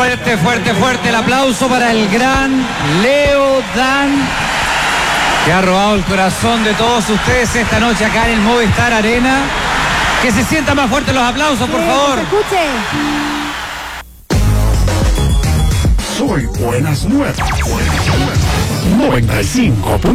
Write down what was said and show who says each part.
Speaker 1: Fuerte, fuerte, fuerte el aplauso para el gran Leo Dan, que ha robado el corazón de todos ustedes esta noche acá en el Movistar Arena. Que se sientan más fuertes los aplausos, por favor.
Speaker 2: Escuche.
Speaker 3: Soy Buenas Nuevas. 95.